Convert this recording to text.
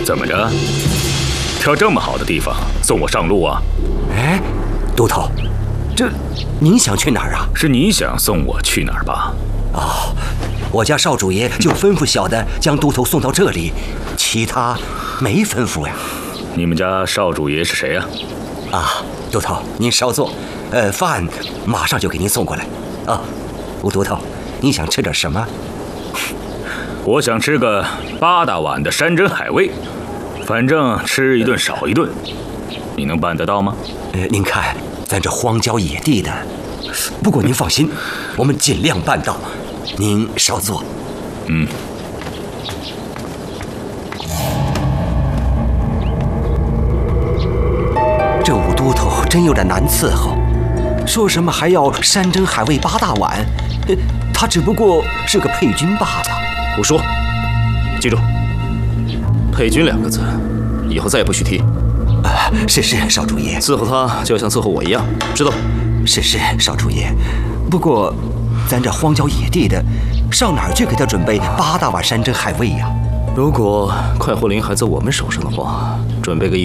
怎么着？挑这么好的地方送我上路啊？ 哎，都头，这您想去哪儿啊？ 是你想送我去哪儿吧？ 哦，我家少主爷就吩咐小的将都头送到这里，其他没吩咐呀。 你们家少主爷是谁呀？ 啊，都头，您稍坐，饭马上就给您送过来。啊，吴都头，你想吃点什么？ 我想吃个8大碗的山珍海味，反正吃一顿少一顿，你能办得到吗？ 您看咱这荒郊野地的，不过您放心，我们尽量办到。您稍坐。这武都头真有点难伺候，说什么还要山珍海味8大碗，他只不过是个配军罢了。 胡说！记住，配军2个字，以后再也不许提。 是少主爷， 伺候他就要像伺候我一样，知道吧？ 是少主爷。不过，咱这荒郊野地的，上哪儿去给他准备8大碗山珍海味呀？ 如果快活林还在我们手上的话，准备个